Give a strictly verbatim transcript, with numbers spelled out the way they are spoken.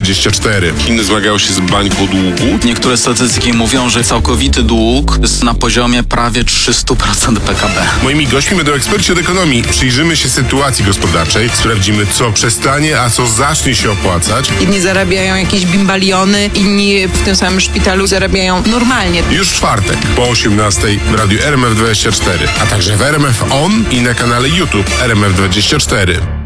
dwadzieścia cztery. Chiny zmagają się z bańką długu. Niektóre statystyki mówią, że całkowity dług jest na poziomie prawie trzysta procent P K B. Moimi gośćmi będą eksperci od ekonomii. Przyjrzymy się sytuacji gospodarczej, sprawdzimy, co przestanie, a co zacznie się opłacać. Jedni zarabiają jakieś bimbaliony, inni w tym samym szpitalu zarabiają normalnie. Już w czwartek po osiemnastej w radiu R M F dwadzieścia cztery, a także w R M F On i na kanale YouTube R M F dwadzieścia cztery.